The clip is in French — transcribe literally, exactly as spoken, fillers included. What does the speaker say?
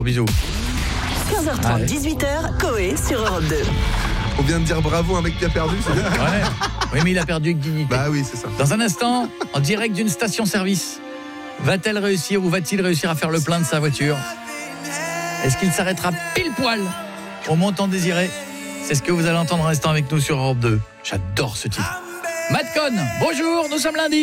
Bisous. quinze heures trente, Allez. dix-huit heures, Coé sur Europe deux. On vient de dire bravo à un mec qui a perdu, c'est bien. Ouais. Oui, mais il a perdu avec dignité. Bah oui, c'est ça. Dans un instant, en direct d'une station-service, va-t-elle réussir ou va-t-il réussir à faire le plein de sa voiture? Est-ce qu'il s'arrêtera pile poil au montant désiré? C'est ce que vous allez entendre en restant avec nous sur Europe deux. J'adore ce titre. Madcon, bonjour, nous sommes lundi.